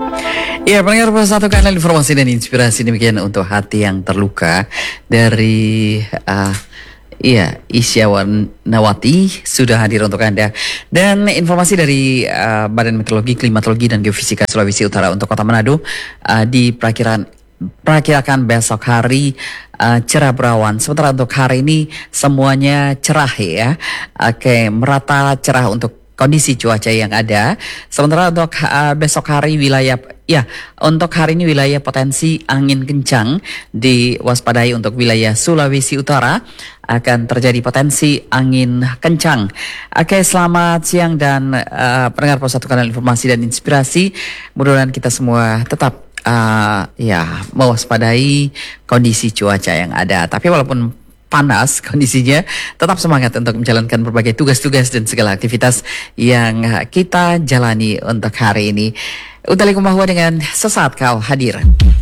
Ya, pendengar satu kanal informasi dan inspirasi demikian untuk hati yang terluka dari Isyawan Nawati sudah hadir untuk Anda. Dan informasi dari Badan Meteorologi, Klimatologi dan Geofisika Sulawesi Utara untuk Kota Manado diperkirakan besok hari cerah berawan. Sementara untuk hari ini semuanya cerah ya. Oke, merata cerah untuk kondisi cuaca yang ada. Sementara untuk besok hari untuk hari ini wilayah potensi angin kencang diwaspadai untuk wilayah Sulawesi Utara akan terjadi potensi angin kencang. Oke, selamat siang dan pendengar satu kanal informasi dan inspirasi. Mudah-mudahan kita semua tetap mewaspadai kondisi cuaca yang ada. Tapi walaupun panas kondisinya, tetap semangat untuk menjalankan berbagai tugas-tugas dan segala aktivitas yang kita jalani untuk hari ini. Utalikumahwa dengan sesaat kau hadir.